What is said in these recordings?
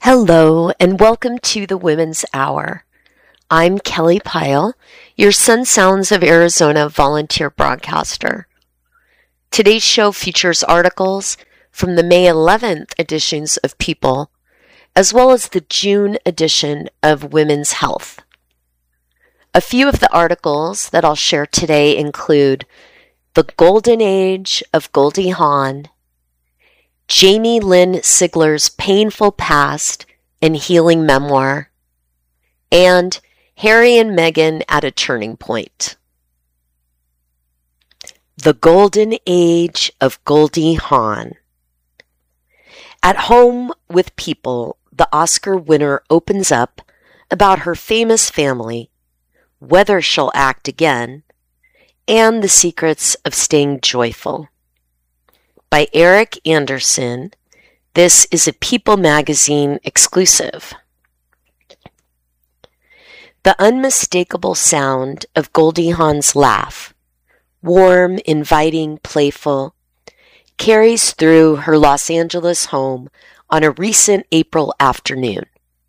Hello, and welcome to the Women's Hour. I'm Kelly Pyle, your Sun Sounds of Arizona volunteer broadcaster. Today's show features articles from the May 11th editions of People, as well as the June edition of Women's Health. A few of the articles that I'll share today include The Golden Age of Goldie Hawn, Jamie Lynn Sigler's Painful Past and Healing Memoir, and Harry and Meghan at a Turning Point. The Golden Age of Goldie Hawn. At Home with People, the Oscar winner opens up about her famous family, whether she'll act again, and the secrets of staying joyful. By Eric Anderson. This is a People magazine exclusive. The unmistakable sound of Goldie Hawn's laugh, warm, inviting, playful, carries through her Los Angeles home on a recent April afternoon.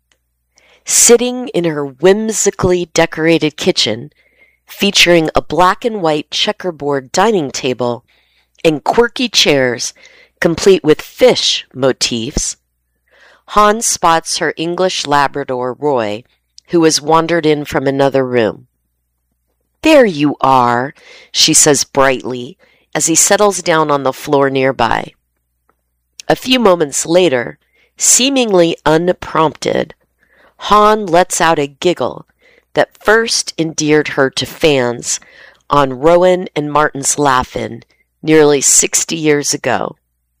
Sitting in her whimsically decorated kitchen, featuring a black and white checkerboard dining table and quirky chairs complete with fish motifs, Hawn spots her English Labrador, Roy, who has wandered in from another room. "There you are," she says brightly as he settles down on the floor nearby. A few moments later, seemingly unprompted, Hawn lets out a giggle that first endeared her to fans on Rowan and Martin's Laugh-In nearly 60 years ago.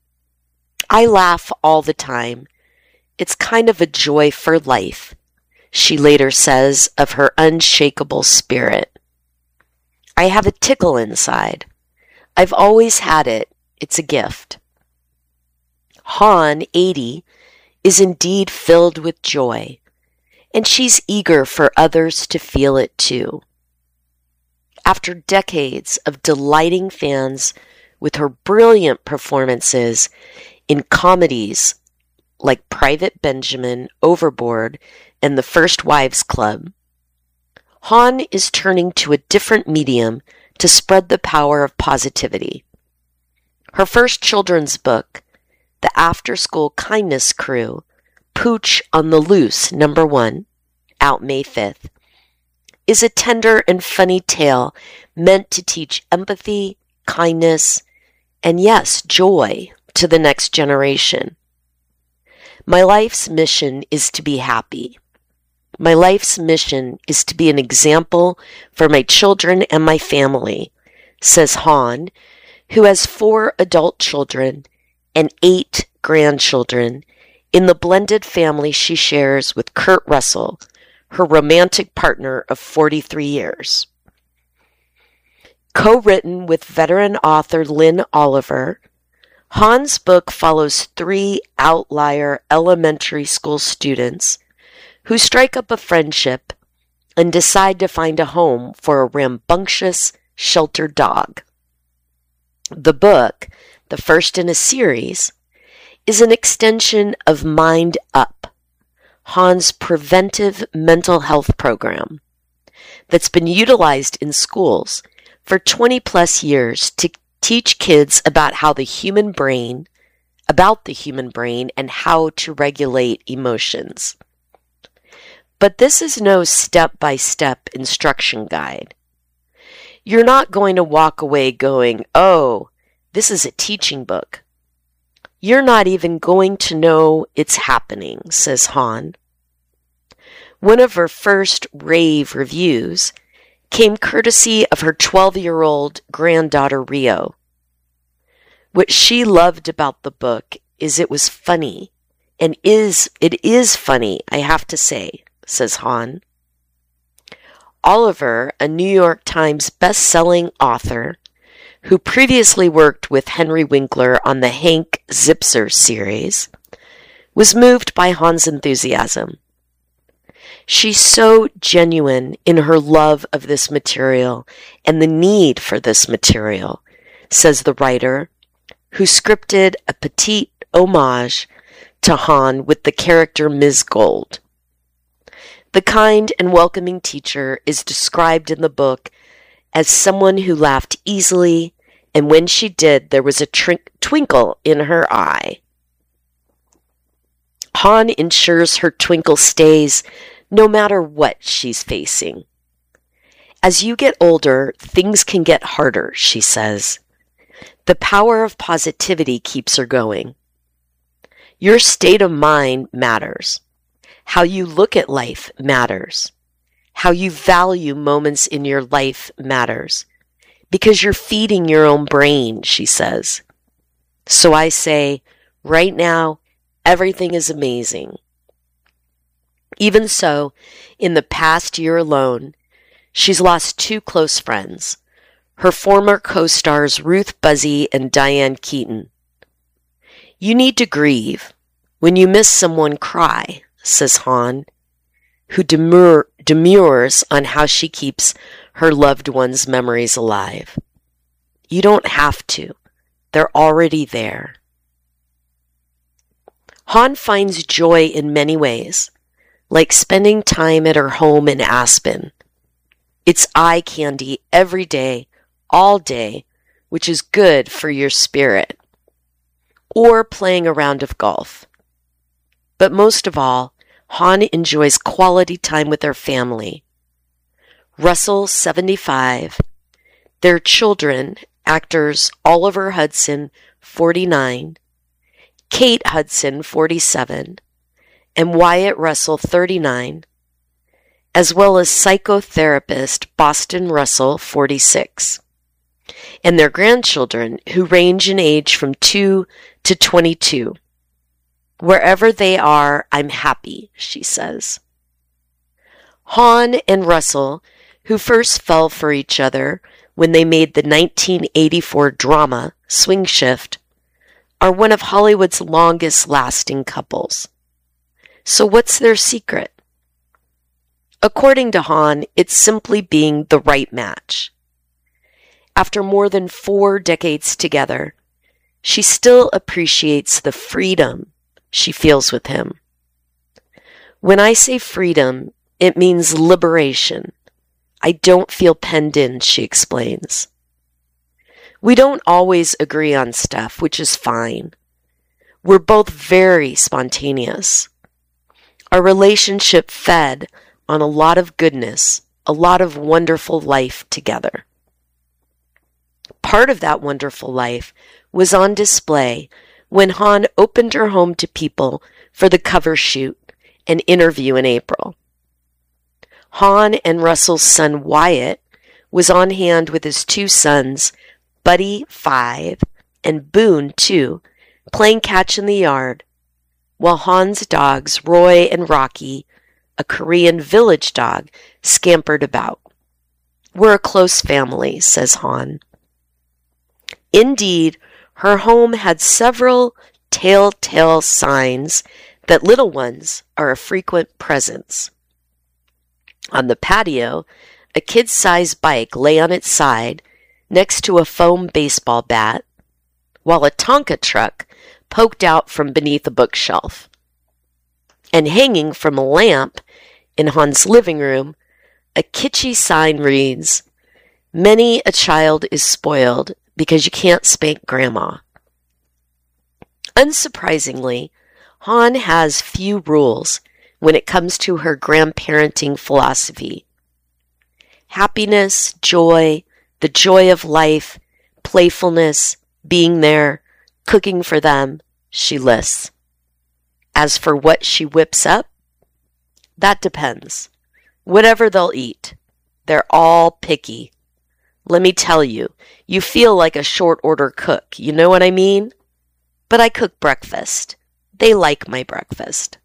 "I laugh all the time. It's kind of a joy for life," she later says of her unshakable spirit. "I have a tickle inside. I've always had it. It's a gift." Hawn, 80, is indeed filled with joy, and she's eager for others to feel it too. After decades of delighting fans with her brilliant performances in comedies like Private Benjamin, Overboard, and The First Wives Club, Hawn is turning to a different medium to spread the power of positivity. Her first children's book, The After-School Kindness Crew, Pooch on the Loose, #1, out May 5th, is a tender and funny tale meant to teach empathy, kindness, and yes, joy to the next generation. "My life's mission is to be happy. My life's mission is to be an example for my children and my family," says Hawn, who has 4 adult children and 8 grandchildren in the blended family she shares with Kurt Russell, her romantic partner of 43 years. Co-written with veteran author Lynn Oliver, Hawn's book follows 3 outlier elementary school students who strike up a friendship and decide to find a home for a rambunctious, sheltered dog. The book, the first in a series, is an extension of Mind Up, Hawn's preventive mental health program that's been utilized in schools for 20-plus years to teach kids about the human brain and how to regulate emotions. But this is no step-by-step instruction guide. You're not going to walk away going, "Oh, this is a teaching book." You're not even going to know it's happening, says Hawn. One of her first rave reviews came courtesy of her 12-year-old granddaughter Rio. What she loved about the book is it was funny, and it is funny, I have to say, says Hawn. Oliver, a New York Times best-selling author who previously worked with Henry Winkler on the Hank Zipzer series, was moved by Hawn's enthusiasm. She's so genuine in her love of this material and the need for this material, says the writer, who scripted a petite homage to Han with the character Ms. Gold. The kind and welcoming teacher is described in the book as someone who laughed easily, and when she did, there was a twinkle in her eye. Han ensures her twinkle stays no matter what she's facing. As you get older, things can get harder, she says. The power of positivity keeps her going. Your state of mind matters. How you look at life matters. How you value moments in your life matters. Because you're feeding your own brain, she says. So I say, right now, everything is amazing. Even so, in the past year alone, she's lost 2 close friends, her former co-stars Ruth Buzzy and Diane Keaton. You need to grieve. When you miss someone, cry, says Han, who demurs on how she keeps her loved one's memories alive. You don't have to. They're already there. Han finds joy in many ways, like spending time at her home in Aspen. It's eye candy every day, all day, which is good for your spirit. Or playing a round of golf. But most of all, Han enjoys quality time with her family. Russell, 75, their children, actors Oliver Hudson, 49, Kate Hudson, 47, and Wyatt Russell, 39, as well as psychotherapist Boston Russell, 46, and their grandchildren, who range in age from 2 to 22. Wherever they are, I'm happy, she says. Han and Russell, who first fell for each other when they made the 1984 drama Swing Shift, are one of Hollywood's longest-lasting couples. So what's their secret? According to Han, it's simply being the right match. After more than 4 decades together, she still appreciates the freedom she feels with him. When I say freedom, it means liberation. I don't feel penned in, she explains. We don't always agree on stuff, which is fine. We're both very spontaneous. Our relationship fed on a lot of goodness, a lot of wonderful life together. Part of that wonderful life was on display when Han opened her home to people for the cover shoot and interview in April. Han and Russell's son Wyatt was on hand with his 2 sons, Buddy, 5, and Boone, 2, playing catch in the yard, while Han's dogs, Roy and Rocky, a Korean village dog, scampered about. We're a close family, says Han. Indeed, her home had several telltale signs that little ones are a frequent presence. On the patio, a kid-sized bike lay on its side next to a foam baseball bat, while a Tonka truck poked out from beneath a bookshelf. And hanging from a lamp in Han's living room, a kitschy sign reads, "Many a child is spoiled because you can't spank grandma." Unsurprisingly, Han has few rules when it comes to her grandparenting philosophy. Happiness, joy, the joy of life, playfulness, being there, cooking for them, she lists. As for what she whips up, that depends. Whatever they'll eat. They're all picky. Let me tell you, you feel like a short-order cook, you know what I mean? But I cook breakfast. They like my breakfast.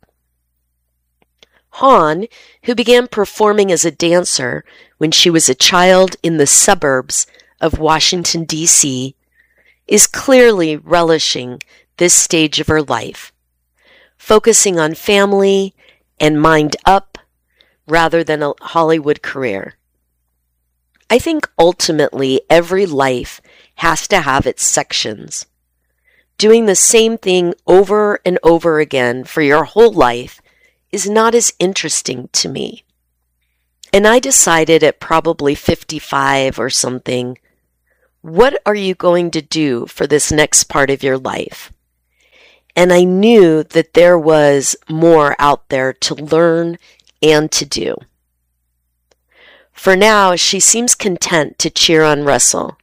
Han, who began performing as a dancer when she was a child in the suburbs of Washington, D.C., is clearly relishing this stage of her life, focusing on family and mind up rather than a Hollywood career. I think ultimately every life has to have its sections, Doing the same thing over and over again for your whole life is not as interesting to me. And I decided at probably 55 or something, what are you going to do for this next part of your life? And I knew that there was more out there to learn and to do. For now, she seems content to cheer on Russell.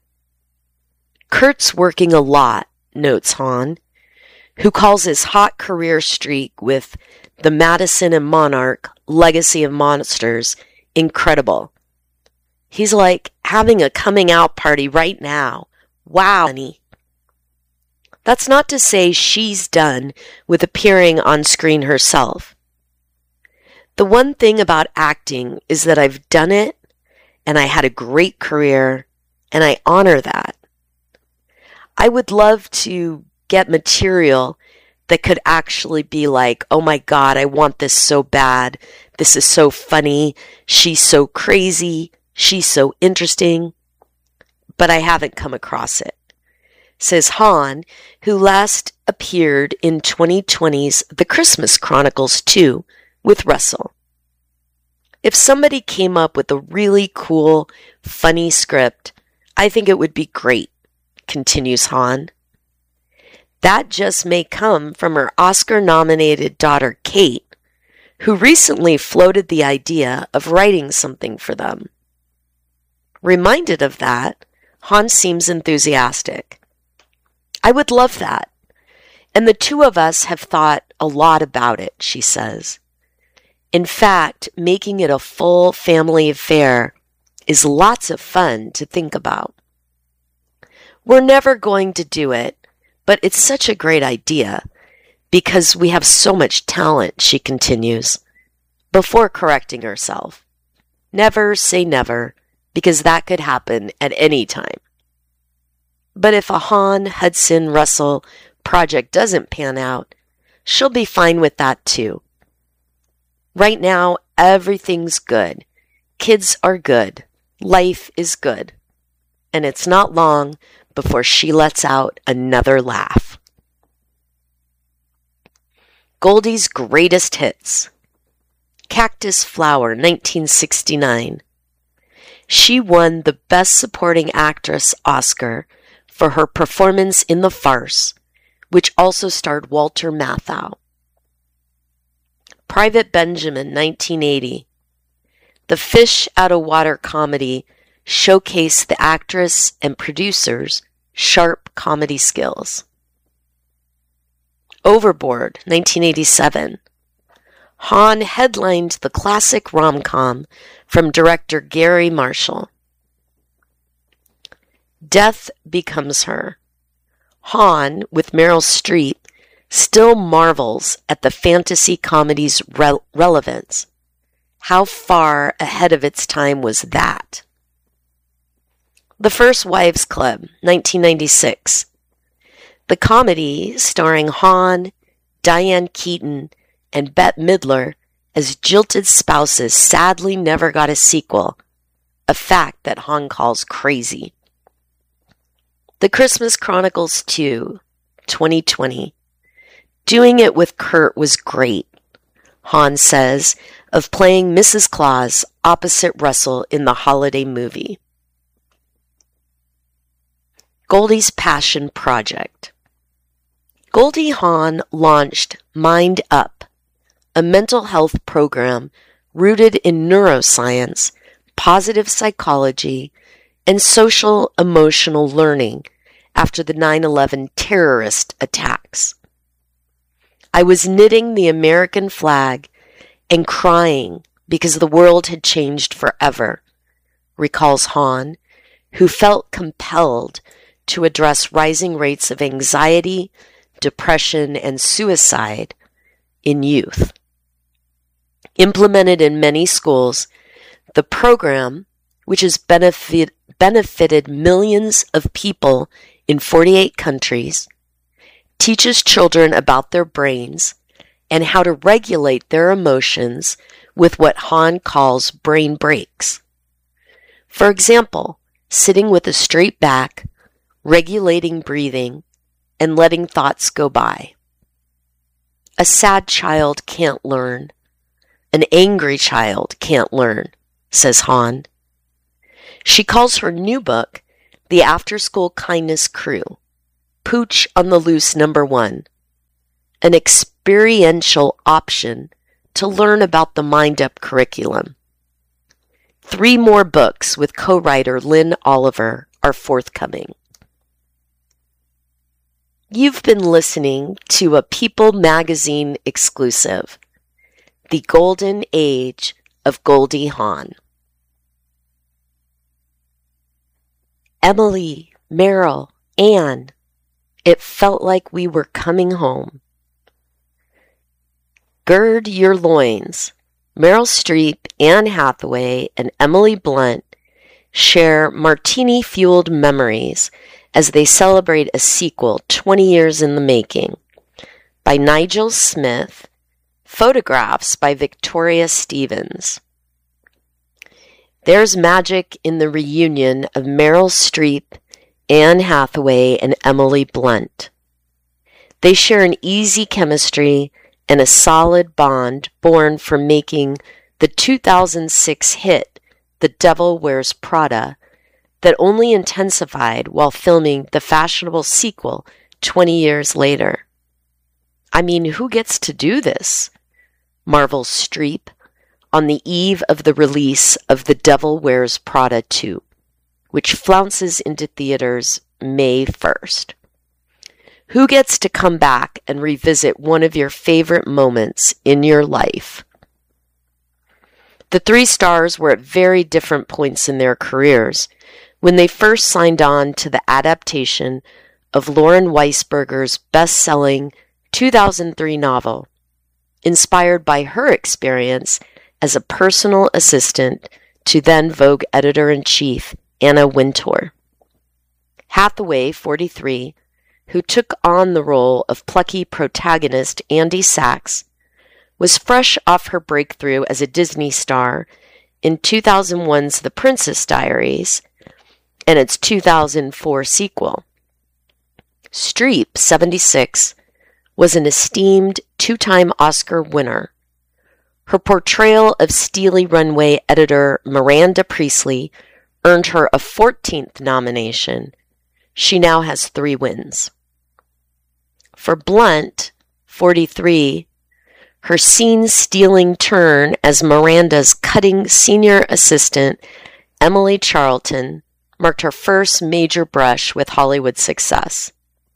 Kurt's working a lot, notes Hahn, who calls his hot career streak with the Madison and Monarch Legacy of Monsters incredible. He's like having a coming out party right now. Wow, honey. That's not to say she's done with appearing on screen herself. The one thing about acting is that I've done it, and I had a great career, and I honor that. I would love to get material that could actually be like, oh my God, I want this so bad. This is so funny. She's so crazy. She's so interesting. But I haven't come across it, says Hahn, who last appeared in 2020's The Christmas Chronicles 2 with Russell. If somebody came up with a really cool, funny script, I think it would be great, continues Hahn. That just may come from her Oscar-nominated daughter, Kate, who recently floated the idea of writing something for them. Reminded of that, Hahn seems enthusiastic. I would love that. And the two of us have thought a lot about it, she says. In fact, making it a full family affair is lots of fun to think about. We're never going to do it, but it's such a great idea because we have so much talent, she continues, before correcting herself. Never say never, because that could happen at any time. But if a Hahn, Hudson, Russell project doesn't pan out, she'll be fine with that too. Right now, everything's good. Kids are good. Life is good. And it's not long before she lets out another laugh. Goldie's greatest hits. Cactus Flower, 1969. She won the Best Supporting Actress Oscar for her performance in the farce, which also starred Walter Matthau. Private Benjamin, 1980. The Fish Out of Water comedy showcased the actress and producer's sharp comedy skills. Overboard, 1987. Hahn headlined the classic rom-com from director Gary Marshall. Death Becomes Her. Hahn, with Meryl Streep, still marvels at the fantasy comedy's relevance. How far ahead of its time was that? The First Wives Club, 1996. The comedy, starring Hahn, Diane Keaton, and Bette Midler as jilted spouses, sadly never got a sequel, a fact that Hahn calls crazy. The Christmas Chronicles 2, 2020. Doing it with Kurt was great, Hahn says, of playing Mrs. Claus opposite Russell in the holiday movie. Goldie's Passion Project. Goldie Hawn launched Mind Up, a mental health program rooted in neuroscience, positive psychology, and social emotional learning after the 9/11 terrorist attacks. I was knitting the American flag and crying because the world had changed forever, recalls Hahn, who felt compelled to address rising rates of anxiety, depression, and suicide in youth. Implemented in many schools, the program, which has benefited millions of people in 48 countries, teaches children about their brains and how to regulate their emotions with what Hahn calls brain breaks. For example, sitting with a straight back, regulating breathing, and letting thoughts go by. A sad child can't learn. An angry child can't learn, says Han. She calls her new book The After-School Kindness Crew, Pooch on the Loose #1, an experiential option to learn about the Mind Up curriculum. 3 more books with co-writer Lynn Oliver are forthcoming. You've been listening to a People Magazine exclusive, The Golden Age of Goldie Hawn. Emily, Meryl, Anne, it felt like we were coming home. Gird your loins. Meryl Streep, Anne Hathaway, and Emily Blunt share martini-fueled memories as they celebrate a sequel 20 years in the making. By Nigel Smith, photographs by Victoria Stevens. There's magic in the reunion of Meryl Streep, Anne Hathaway, and Emily Blunt. They share an easy chemistry and a solid bond born from making the 2006 hit The Devil Wears Prada that only intensified while filming the fashionable sequel 20 years later. I mean, who gets to do this? Marvel's Streep on the eve of the release of The Devil Wears Prada 2, which flounces into theaters May 1st. Who gets to come back and revisit one of your favorite moments in your life? The 3 stars were at very different points in their careers when they first signed on to the adaptation of Lauren Weisberger's best-selling 2003 novel, inspired by her experience as a personal assistant to then Vogue editor-in-chief Anna Wintour. Hathaway, 43, who took on the role of plucky protagonist Andy Sachs, was fresh off her breakthrough as a Disney star in 2001's The Princess Diaries and its 2004 sequel. Streep, 76, was an esteemed 2-time Oscar winner. Her portrayal of Steely Runway editor Miranda Priestley earned her a 14th nomination. She now has 3 wins. For Blunt, 43, her scene-stealing turn as Miranda's cutting senior assistant, Emily Charlton, marked her first major brush with Hollywood success.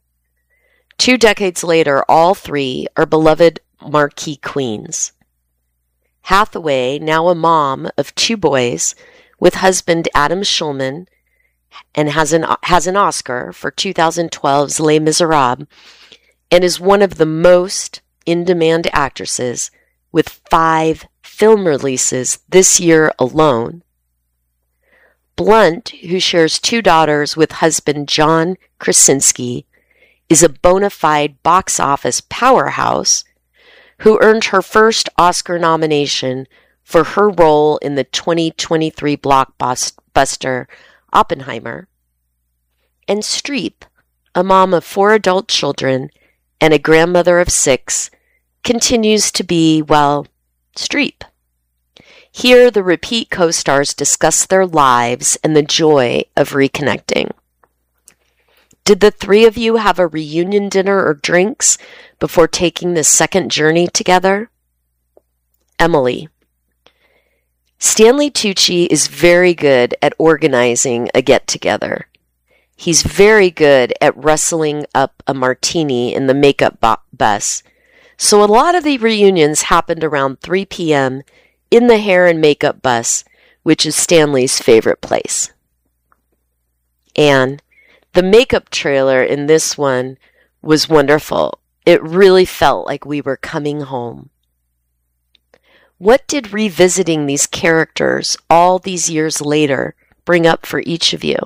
2 decades later, all 3 are beloved marquee queens. Hathaway, now a mom of 2 boys, with husband Adam Schulman, and has an Oscar for 2012's Les Miserables, and is one of the most in-demand actresses with 5 film releases this year alone. Blunt, who shares 2 daughters with husband John Krasinski, is a bona fide box office powerhouse who earned her first Oscar nomination for her role in the 2023 blockbuster Oppenheimer. And Streep, a mom of 4 adult children and a grandmother of 6, continues to be, well, Streep. Here, the repeat co-stars discuss their lives and the joy of reconnecting. Did the 3 of you have a reunion dinner or drinks before taking this second journey together? Emily. Stanley Tucci is very good at organizing a get-together. He's very good at rustling up a martini in the makeup bus, so a lot of the reunions happened around 3 p.m. in the hair and makeup bus, which is Stanley's favorite place. And the makeup trailer in this one was wonderful. It really felt like we were coming home. What did revisiting these characters all these years later bring up for each of you?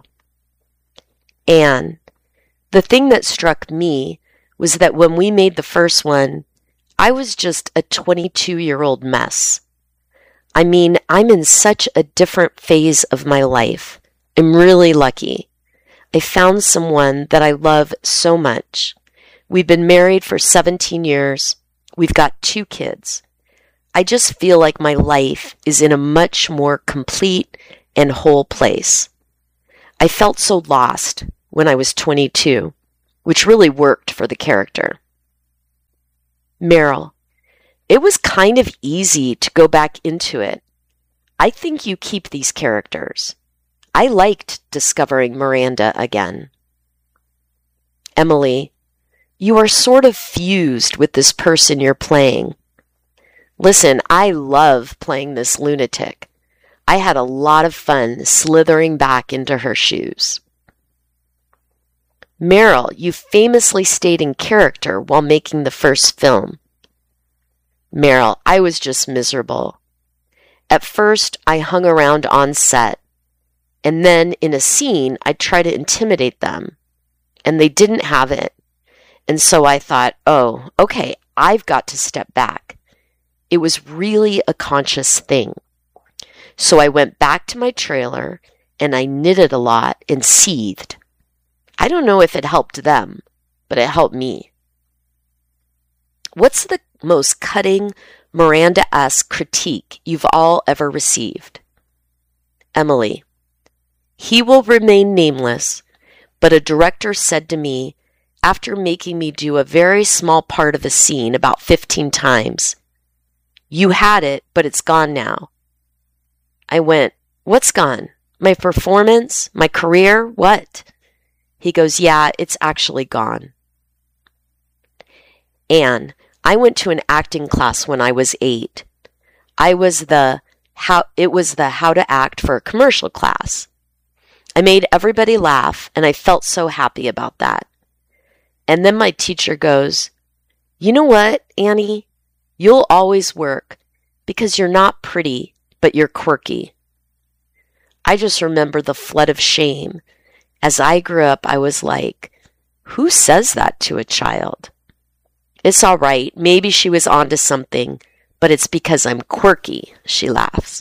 Anne, the thing that struck me was that when we made the first one, I was just a 22-year-old mess. I mean, I'm in such a different phase of my life. I'm really lucky. I found someone that I love so much, We've been married for 17 years. We've got 2 kids. I just feel like my life is in a much more complete and whole place. I felt so lost when I was 22, which really worked for the character. Meryl, it was kind of easy to go back into it. I think you keep these characters. I liked discovering Miranda again. Emily, you are sort of fused with this person you're playing. Listen, I love playing this lunatic. I had a lot of fun slithering back into her shoes. Meryl, you famously stayed in character while making the first film. Meryl, I was just miserable. At first, I hung around on set, and then in a scene, I'd try to intimidate them, and they didn't have it. And so I thought, oh, okay, I've got to step back. It was really a conscious thing. So I went back to my trailer, and I knitted a lot and seethed. I don't know if it helped them, but it helped me. What's the most cutting, Miranda-esque critique you've all ever received? Emily, he will remain nameless, but a director said to me, after making me do a very small part of a scene about 15 times, "You had it, but it's gone now." I went, "What's gone? My performance? My career? What?" He goes, "Yeah, it's actually gone." Anne, I went to an acting class when I was 8. It was the how to act for a commercial class. I made everybody laugh, and I felt so happy about that. And then my teacher goes, "You know what, Annie? You'll always work because you're not pretty, but you're quirky." I just remember the flood of shame. As I grew up, I was like, who says that to a child? It's all right. Maybe she was onto something, but it's because I'm quirky, she laughs.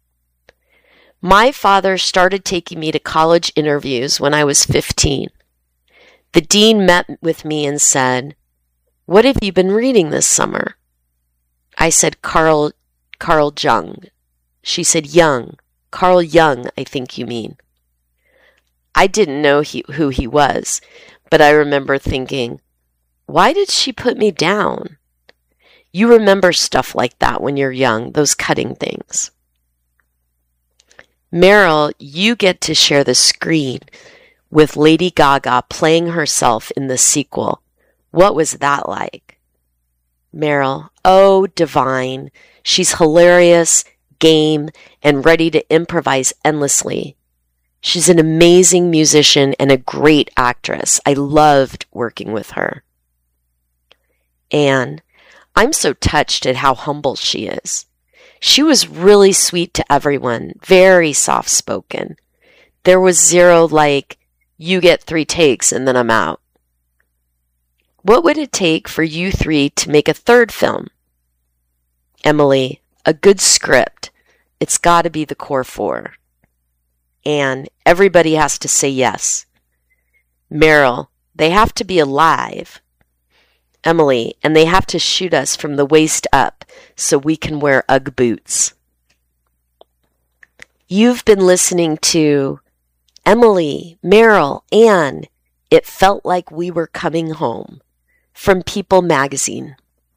My father started taking me to college interviews when I was 15. The dean met with me and said, "What have you been reading this summer?" I said, Carl Jung. She said, Jung. Carl Jung, I think you mean. I didn't know who he was, but I remember thinking, why did she put me down? You remember stuff like that when you're young, those cutting things. Meryl, you get to share the screen with Lady Gaga playing herself in the sequel. What was that like? Meryl, oh, divine. She's hilarious, game, and ready to improvise endlessly. She's an amazing musician and a great actress. I loved working with her. Anne, I'm so touched at how humble she is. She was really sweet to everyone, very soft-spoken. There was zero like, you get 3 takes and then I'm out. What would it take for you 3 to make a 3rd film? Emily, a good script. It's got to be the core 4. Anne, everybody has to say yes. Meryl, they have to be alive. Emily, and they have to shoot us from the waist up so we can wear Ugg boots. You've been listening to Emily, Meryl, Anne, It Felt Like We Were Coming Home from People magazine.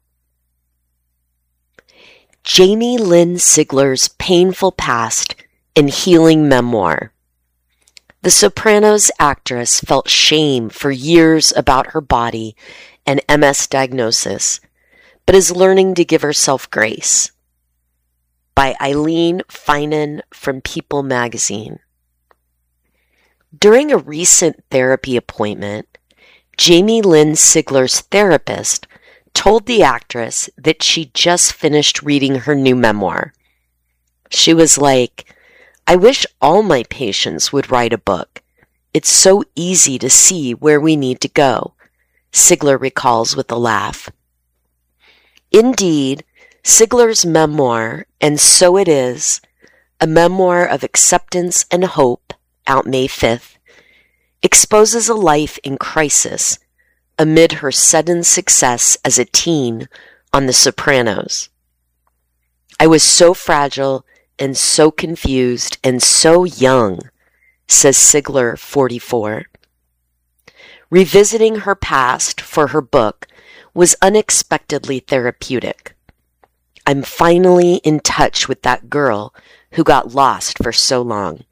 Jamie Lynn Sigler's painful past and healing memoir. The Sopranos actress felt shame for years about her body and MS diagnosis, but is learning to give herself grace. By Eileen Finan from People magazine. During a recent therapy appointment, Jamie Lynn Sigler's therapist told the actress that she just finished reading her new memoir. She was like, I wish all my patients would write a book. It's so easy to see where we need to go, Sigler recalls with a laugh. Indeed, Sigler's memoir, And So It Is, a memoir of acceptance and hope, out May 5th, exposes a life in crisis, amid her sudden success as a teen on The Sopranos. I was so fragile and so confused and so young, says Sigler, 44. Revisiting her past for her book was unexpectedly therapeutic. I'm finally in touch with that girl who got lost for so long.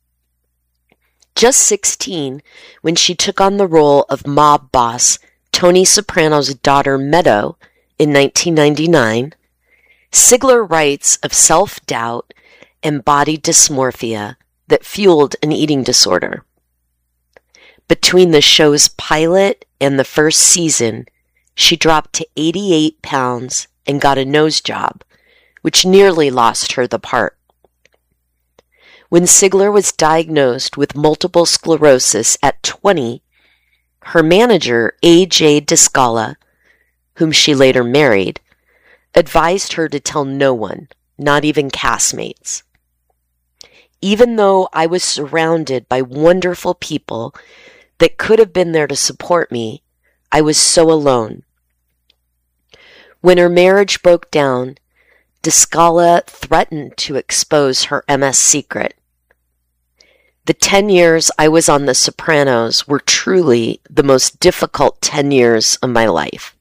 Just 16, when she took on the role of mob boss Tony Soprano's daughter Meadow in 1999, Sigler writes of self-doubt and body dysmorphia that fueled an eating disorder. Between the show's pilot and the first season, she dropped to 88 pounds and got a nose job, which nearly lost her the part. When Sigler was diagnosed with multiple sclerosis at 20, her manager, A.J. Descala, whom she later married, advised her to tell no one, not even castmates. Even though I was surrounded by wonderful people that could have been there to support me, I was so alone. When her marriage broke down, Descala threatened to expose her MS secret. The 10 years I was on The Sopranos were truly the most difficult 10 years of my life.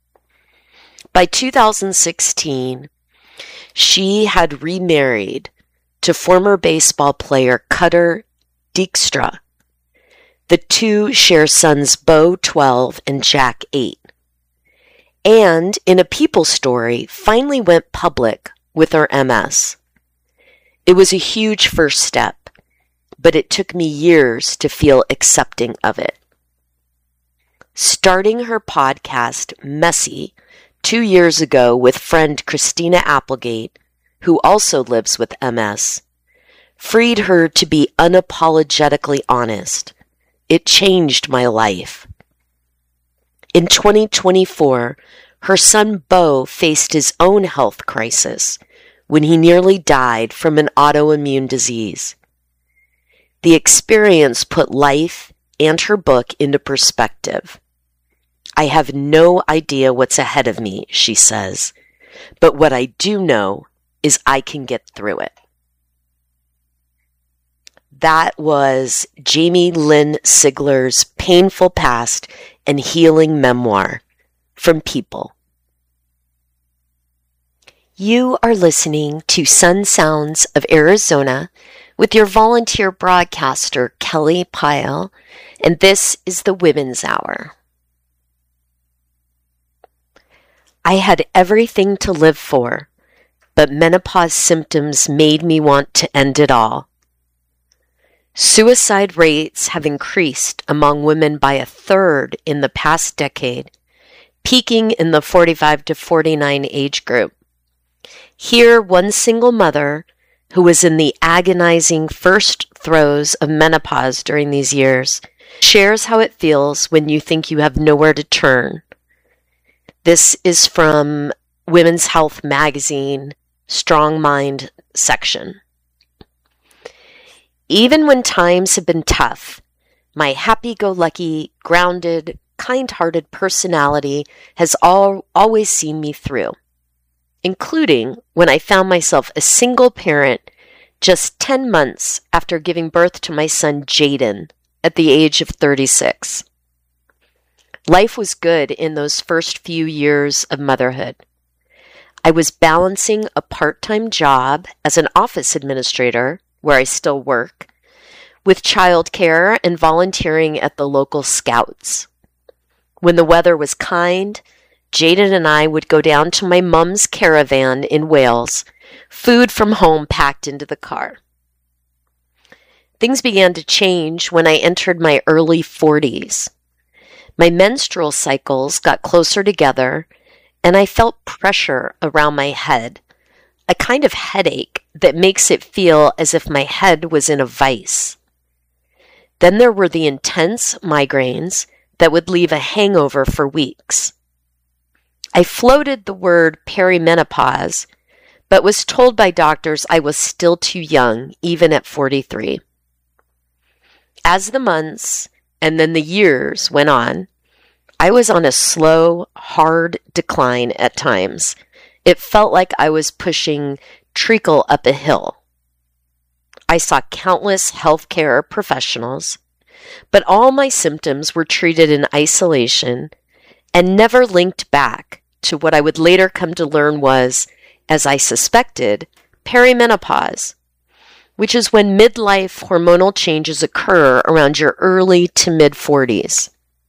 By 2016, she had remarried to former baseball player Cutter Dijkstra. The two share sons Bo, 12, and Jack, 8. And, in a People story, finally went public with her MS. It was a huge first step, but it took me years to feel accepting of it. Starting her podcast, Messy, 2 years ago with friend Christina Applegate, who also lives with MS, freed her to be unapologetically honest. It changed my life. In 2024, her son Bo faced his own health crisis when he nearly died from an autoimmune disease. The experience put life and her book into perspective. I have no idea what's ahead of me, she says, but what I do know is I can get through it. That was Jamie Lynn Sigler's painful past and healing memoir from People. You are listening to Sun Sounds of Arizona with your volunteer broadcaster, Kelly Pyle, and this is the Women's Hour. I had everything to live for, but menopause symptoms made me want to end it all. Suicide rates have increased among women by 1/3 in the past decade, peaking in the 45 to 49 age group. Here, one single mother, who was in the agonizing first throes of menopause during these years, shares how it feels when you think you have nowhere to turn. This is from Women's Health Magazine, Strong Mind section. Even when times have been tough, my happy-go-lucky, grounded, kind-hearted personality has always seen me through, including when I found myself a single parent just 10 months after giving birth to my son Jaden at the age of 36. Life was good in those first few years of motherhood. I was balancing a part-time job as an office administrator, where I still work, with childcare and volunteering at the local Scouts. When the weather was kind, Jaden and I would go down to my mum's caravan in Wales, food from home packed into the car. Things began to change when I entered my early 40s. My menstrual cycles got closer together, and I felt pressure around my head, a kind of headache that makes it feel as if my head was in a vice. Then there were the intense migraines that would leave a hangover for weeks. I floated the word perimenopause, but was told by doctors I was still too young, even at 43. As the months and then the years went on, I was on a slow, hard decline at times. It felt like I was pushing treacle up a hill. I saw countless healthcare professionals, but all my symptoms were treated in isolation and never linked back to what I would later come to learn was, as I suspected, perimenopause, which is when midlife hormonal changes occur around your early to mid-40s.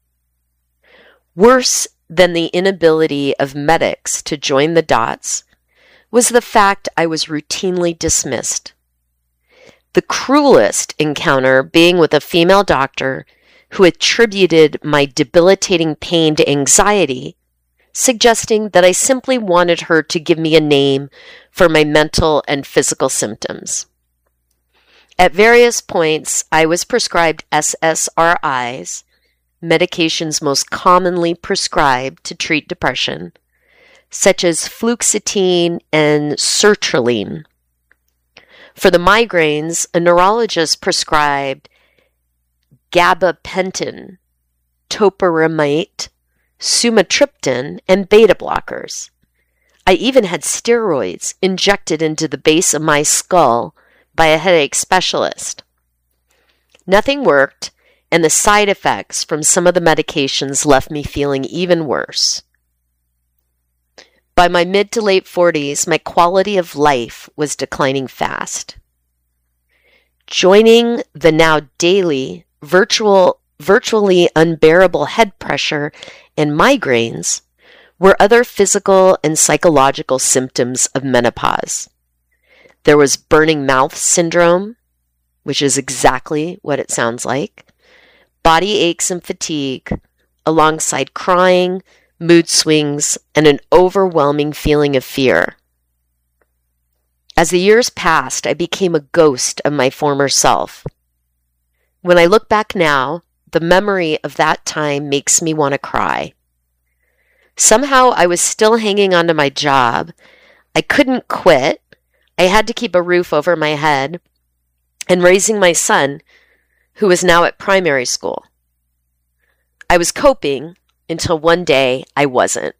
Worse than the inability of medics to join the dots was the fact I was routinely dismissed. The cruelest encounter being with a female doctor who attributed my debilitating pain to anxiety, suggesting that I simply wanted her to give me a name for my mental and physical symptoms. At various points, I was prescribed SSRIs, medications most commonly prescribed to treat depression, such as fluoxetine and sertraline. For the migraines, a neurologist prescribed gabapentin, topiramate, sumatriptan, and beta blockers. I even had steroids injected into the base of my skull by a headache specialist. Nothing worked, and the side effects from some of the medications left me feeling even worse. By my mid to late 40s, my quality of life was declining fast. Joining the now daily, virtually unbearable head pressure and migraines were other physical and psychological symptoms of menopause. There was burning mouth syndrome, which is exactly what it sounds like, body aches and fatigue, alongside crying, mood swings, and an overwhelming feeling of fear. As the years passed, I became a ghost of my former self. When I look back now, the memory of that time makes me want to cry. Somehow I was still hanging on to my job. I couldn't quit. I had to keep a roof over my head and raising my son, who was now at primary school. I was coping until one day I wasn't.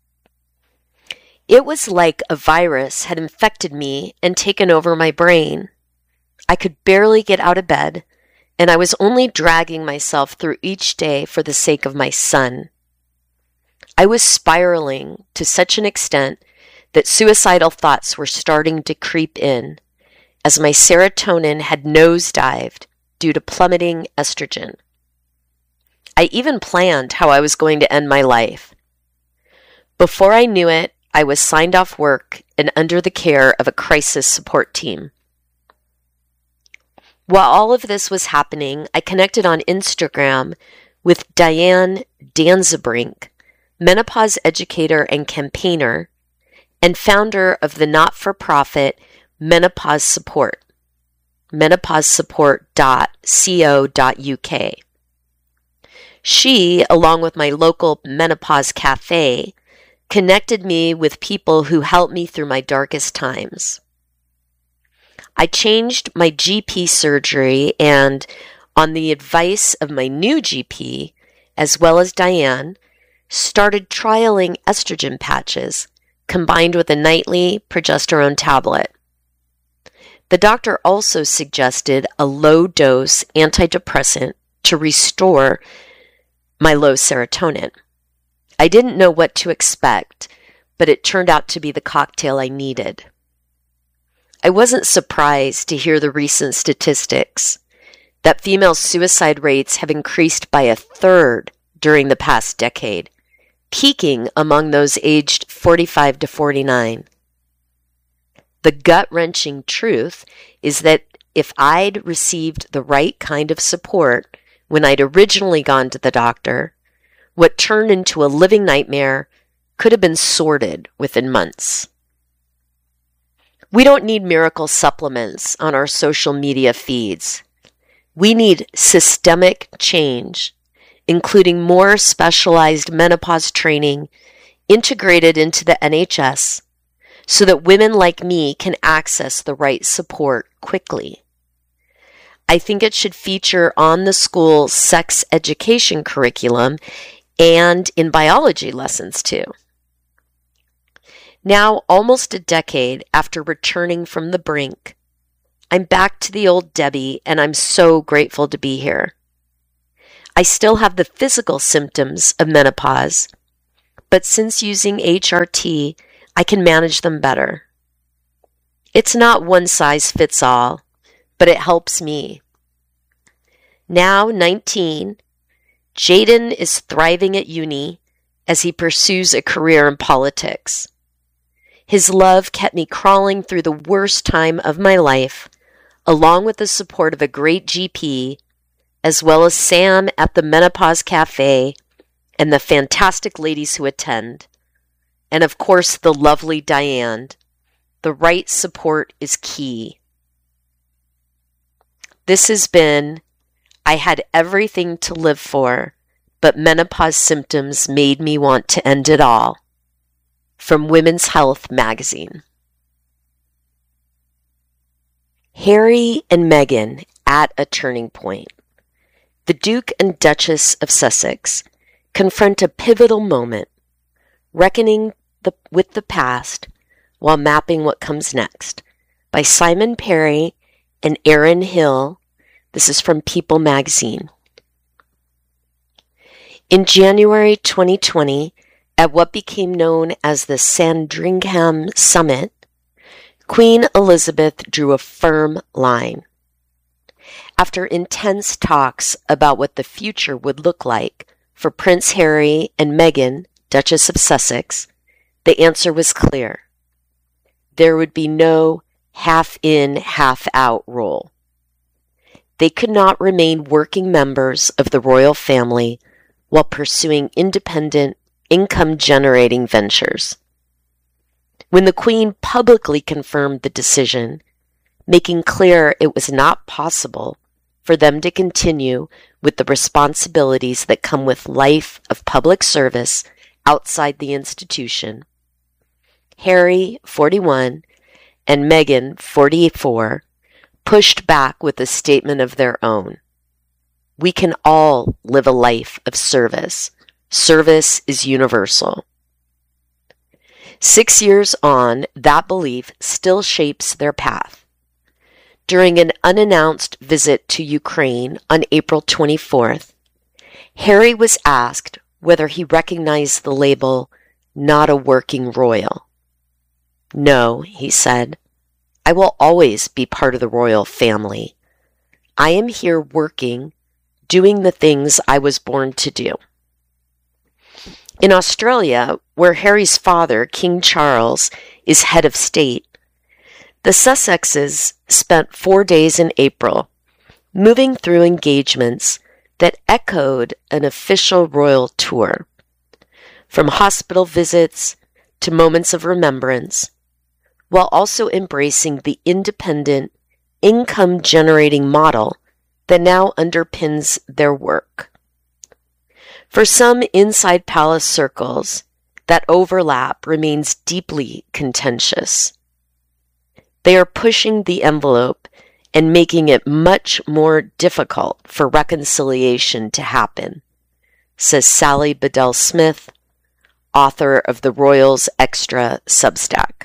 It was like a virus had infected me and taken over my brain. I could barely get out of bed, and I was only dragging myself through each day for the sake of my son. I was spiraling to such an extent that suicidal thoughts were starting to creep in, as my serotonin had nosedived due to plummeting estrogen. I even planned how I was going to end my life. Before I knew it, I was signed off work and under the care of a crisis support team. While all of this was happening, I connected on Instagram with Diane Danzebrink, menopause educator and campaigner, and founder of the not-for-profit Menopause Support, menopausesupport.co.uk. She, along with my local menopause cafe, connected me with people who helped me through my darkest times. I changed my GP surgery and, on the advice of my new GP, as well as Diane, started trialing estrogen patches combined with a nightly progesterone tablet. The doctor also suggested a low-dose antidepressant to restore my low serotonin. I didn't know what to expect, but it turned out to be the cocktail I needed. I wasn't surprised to hear the recent statistics that female suicide rates have increased by a third during the past decade, peaking among those aged 45 to 49. The gut-wrenching truth is that if I'd received the right kind of support when I'd originally gone to the doctor, what turned into a living nightmare could have been sorted within months. We don't need miracle supplements on our social media feeds. We need systemic change, including more specialized menopause training integrated into the NHS so that women like me can access the right support quickly. I think it should feature on the school sex education curriculum and in biology lessons too. Now, almost a decade after returning from the brink, I'm back to the old Debbie, and I'm so grateful to be here. I still have the physical symptoms of menopause, but since using HRT, I can manage them better. It's not one size fits all, but it helps me. Now 19, Jaden is thriving at uni as he pursues a career in politics. His love kept me crawling through the worst time of my life, along with the support of a great GP, as well as Sam at the Menopause Cafe and the fantastic ladies who attend, and of course the lovely Diane. The right support is key. This has been, I had everything to live for, but menopause symptoms made me want to end it all. From Women's Health magazine. Harry and Meghan at a turning point. The Duke and Duchess of Sussex confront a pivotal moment, reckoning with the past while mapping what comes next, by Simon Perry and Erin Hill. This is from People magazine. In January 2020, at what became known as the Sandringham Summit, Queen Elizabeth drew a firm line. After intense talks about what the future would look like for Prince Harry and Meghan, Duchess of Sussex, the answer was clear. There would be no half-in, half-out role. They could not remain working members of the royal family while pursuing independent, income-generating ventures. When the Queen publicly confirmed the decision, making clear it was not possible for them to continue with the responsibilities that come with life of public service outside the institution, Harry, 41, and Meghan, 44, pushed back with a statement of their own. We can all live a life of service. Service is universal. 6 years on, that belief still shapes their path. During an unannounced visit to Ukraine on April 24th, Harry was asked whether he recognized the label, "not a working royal." "No," he said, "I will always be part of the royal family. I am here working, doing the things I was born to do." In Australia, where Harry's father, King Charles, is head of state, the Sussexes spent 4 days in April moving through engagements that echoed an official royal tour, from hospital visits to moments of remembrance, while also embracing the independent, income-generating model that now underpins their work. For some inside palace circles, that overlap remains deeply contentious. They are pushing the envelope and making it much more difficult for reconciliation to happen, says Sally Bedell Smith, author of the Royals Extra Substack.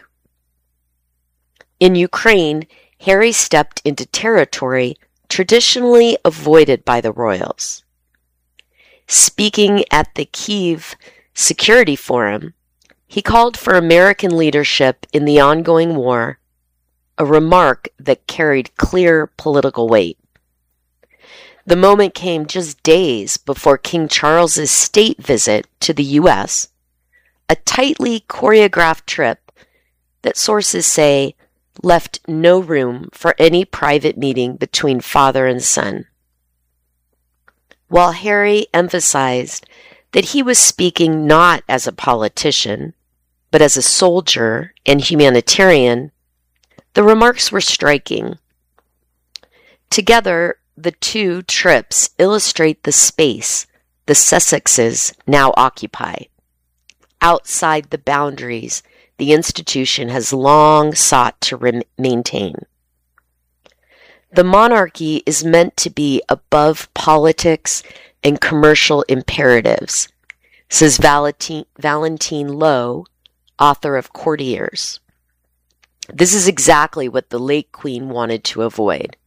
In Ukraine, Harry stepped into territory traditionally avoided by the royals. Speaking at the Kyiv Security Forum, he called for American leadership in the ongoing war, a remark that carried clear political weight. The moment came just days before King Charles's state visit to the U.S., a tightly choreographed trip that sources say left no room for any private meeting between father and son. While Harry emphasized that he was speaking not as a politician, but as a soldier and humanitarian, the remarks were striking. Together, the two trips illustrate the space the Sussexes now occupy, outside the boundaries the institution has long sought to maintain. The monarchy is meant to be above politics and commercial imperatives, says Valentine Lowe, author of Courtiers. This is exactly what the late Queen wanted to avoid.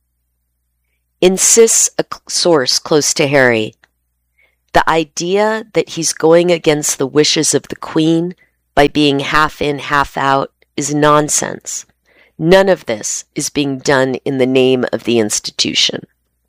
Insists a source close to Harry, the idea that he's going against the wishes of the Queen by being half in, half out is nonsense. None of this is being done in the name of the institution.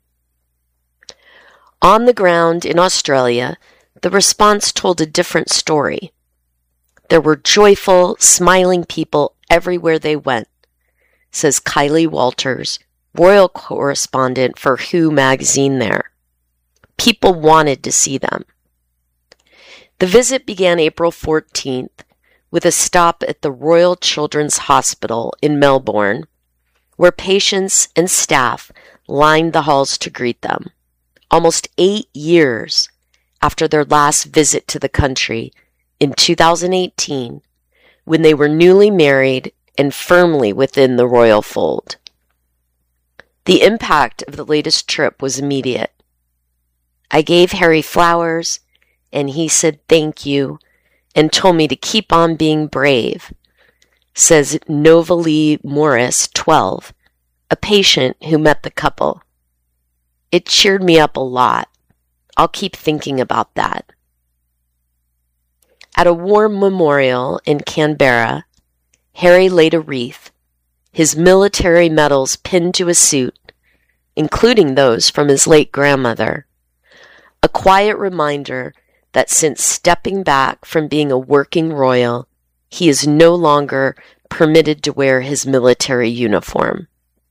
On the ground in Australia, the response told a different story. There were joyful, smiling people everywhere they went, says Kylie Walters, royal correspondent for Who magazine there. People wanted to see them. The visit began April 14th with a stop at the Royal Children's Hospital in Melbourne, where patients and staff lined the halls to greet them. Almost 8 years after their last visit to the country in 2018, when they were newly married and firmly within the royal fold. The impact of the latest trip was immediate. I gave Harry flowers, and he said thank you and told me to keep on being brave, says Novalee Morris, 12, a patient who met the couple. It cheered me up a lot. I'll keep thinking about that. At a war memorial in Canberra, Harry laid a wreath, his military medals pinned to his suit, including those from his late grandmother, a quiet reminder that since stepping back from being a working royal, he is no longer permitted to wear his military uniform.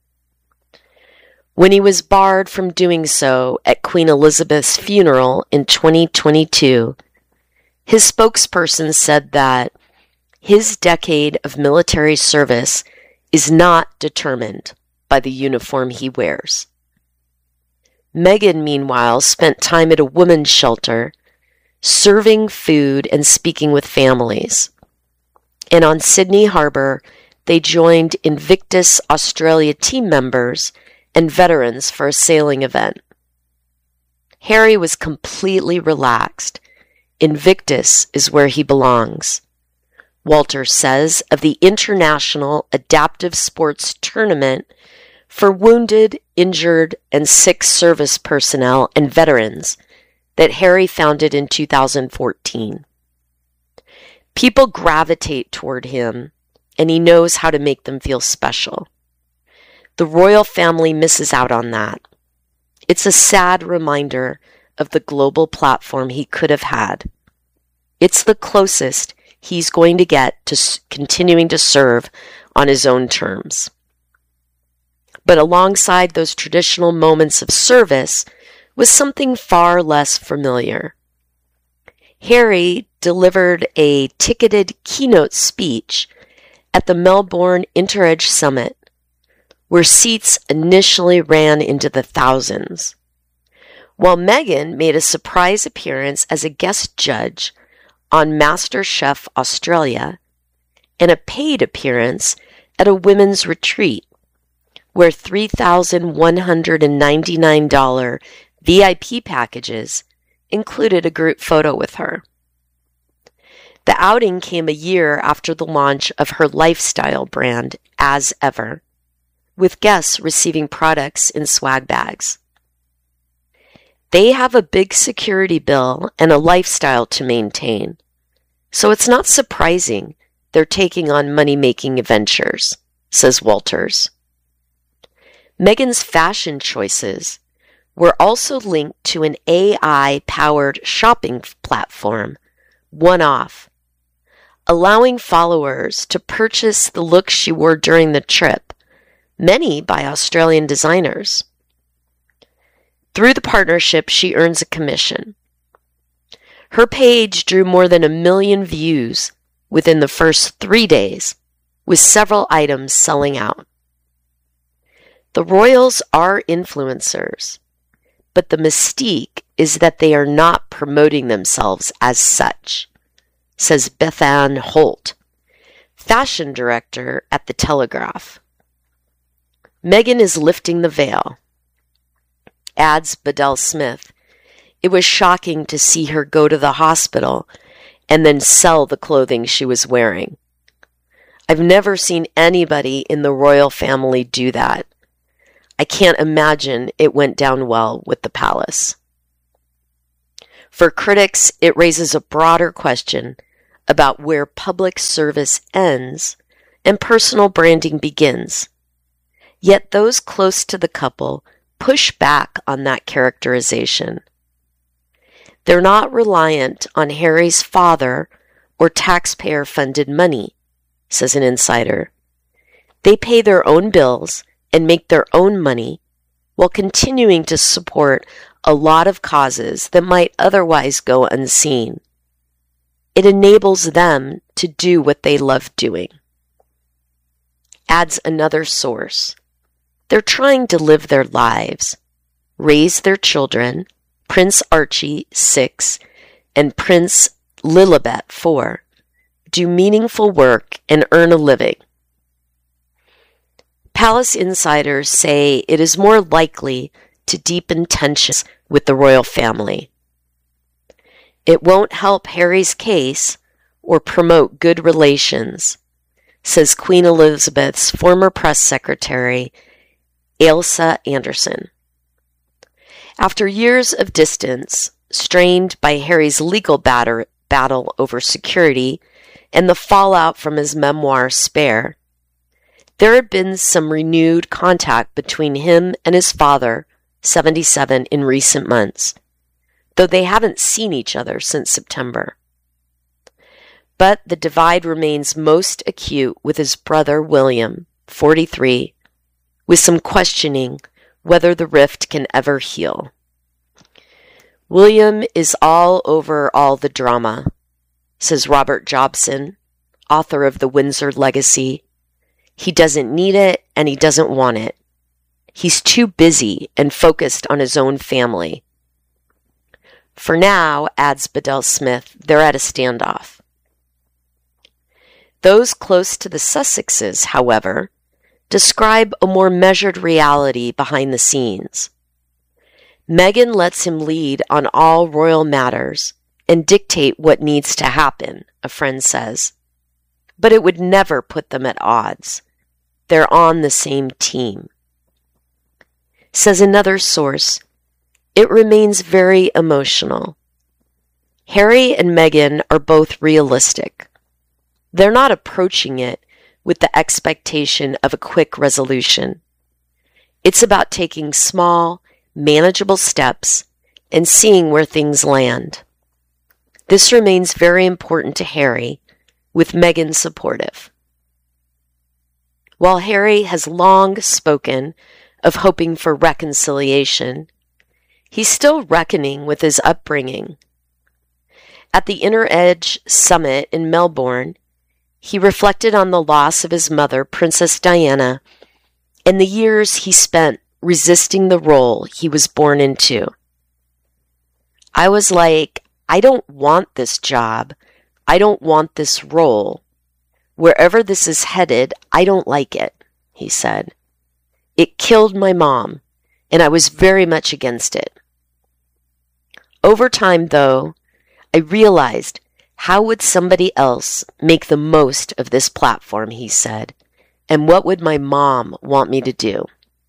When he was barred from doing so at Queen Elizabeth's funeral in 2022, his spokesperson said that his decade of military service is not determined by the uniform he wears. Meghan, meanwhile, spent time at a women's shelter, serving food and speaking with families. And on Sydney Harbour, they joined Invictus Australia team members and veterans for a sailing event. Harry was completely relaxed. Invictus is where he belongs. Walters says of the International Adaptive Sports Tournament for wounded, injured, and sick service personnel and veterans that Harry founded in 2014. People gravitate toward him, and he knows how to make them feel special. The royal family misses out on that. It's a sad reminder of the global platform he could have had. It's the closest he's going to get to continuing to serve on his own terms. But alongside those traditional moments of service was something far less familiar. Harry delivered a ticketed keynote speech at the Melbourne Interedge Summit, where seats initially ran into the thousands, while Meghan made a surprise appearance as a guest judge on MasterChef Australia and a paid appearance at a women's retreat, where $3,199 VIP packages included a group photo with her. The outing came a year after the launch of her lifestyle brand, As Ever, with guests receiving products in swag bags. They have a big security bill and a lifestyle to maintain, so it's not surprising they're taking on money-making ventures, says Walters. Meghan's fashion choices were also linked to an AI-powered shopping platform, One-Off, allowing followers to purchase the looks she wore during the trip, many by Australian designers. Through the partnership, she earns a commission. Her page drew more than 1 million views within the first 3 days, with several items selling out. The royals are influencers, but the mystique is that they are not promoting themselves as such, says Bethann Holt, fashion director at The Telegraph. Meghan is lifting the veil, adds Bedell Smith, It was shocking to see her go to the hospital and then sell the clothing she was wearing. I've never seen anybody in the royal family do that. I can't imagine it went down well with the palace. For critics, it raises a broader question about where public service ends and personal branding begins. Yet those close to the couple push back on that characterization. They're not reliant on Harry's father or taxpayer-funded money, says an insider. They pay their own bills and make their own money while continuing to support a lot of causes that might otherwise go unseen. It enables them to do what they love doing. Adds another source. They're trying to live their lives, raise their children, Prince Archie, 6, and Prince Lilibet, 4, do meaningful work and earn a living. Palace insiders say it is more likely to deepen tensions with the royal family. It won't help Harry's case or promote good relations, says Queen Elizabeth's former press secretary, Ailsa Anderson. After years of distance, strained by Harry's legal battle over security and the fallout from his memoir, Spare, there had been some renewed contact between him and his father, 77, in recent months, though they haven't seen each other since September. But the divide remains most acute with his brother, William, 43, with some questioning whether the rift can ever heal. William is all over all the drama, says Robert Jobson, author of The Windsor Legacy. He doesn't need it and he doesn't want it. He's too busy and focused on his own family. For now, adds Bedell Smith, they're at a standoff. Those close to the Sussexes, however, describe a more measured reality behind the scenes. Meghan lets him lead on all royal matters and dictate what needs to happen, a friend says. But it would never put them at odds. They're on the same team. Says another source, it remains very emotional. Harry and Meghan are both realistic. They're not approaching it with the expectation of a quick resolution. It's about taking small, manageable steps and seeing where things land. This remains very important to Harry, with Meghan supportive. While Harry has long spoken of hoping for reconciliation, he's still reckoning with his upbringing. At the Inner Edge Summit in Melbourne, he reflected on the loss of his mother, Princess Diana, and the years he spent resisting the role he was born into. I was like, I don't want this job. I don't want this role. Wherever this is headed, I don't like it, he said. It killed my mom, and I was very much against it. Over time, though, I realized, how would somebody else make the most of this platform, he said, and what would my mom want me to do?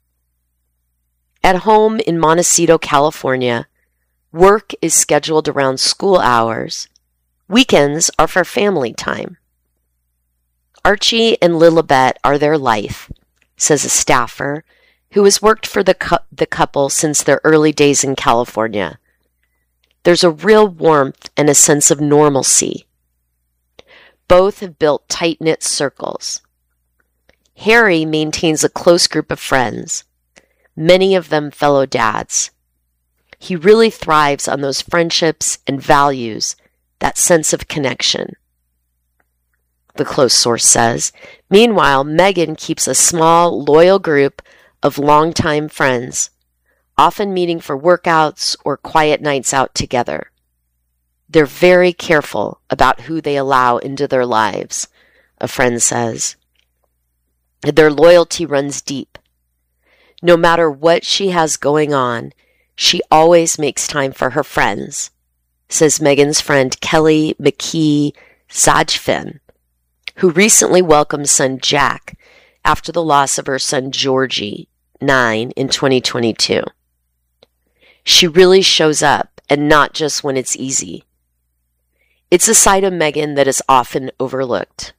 At home in Montecito, California, work is scheduled around school hours. Weekends are for family time. Archie and Lilibet are their life, says a staffer who has worked for the couple since their early days in California. There's a real warmth and a sense of normalcy. Both have built tight-knit circles. Harry maintains a close group of friends, many of them fellow dads. He really thrives on those friendships and values, that sense of connection, the close source says. Meanwhile, Meghan keeps a small, loyal group of longtime friends, often meeting for workouts or quiet nights out together. They're very careful about who they allow into their lives, a friend says. Their loyalty runs deep. No matter what she has going on, She always makes time for her friends, says Megan's friend Kelly McKee Zajfin, who recently welcomed son Jack after the loss of her son Georgie, 9, in 2022. She really shows up, and not just when it's easy. It's a side of Megan that is often overlooked.